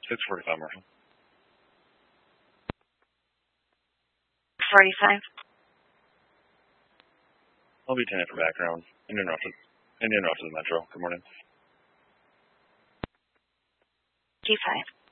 645 Marshall. 45. I'll be 10 for background. Indian Route to the Metro. Good morning. G5.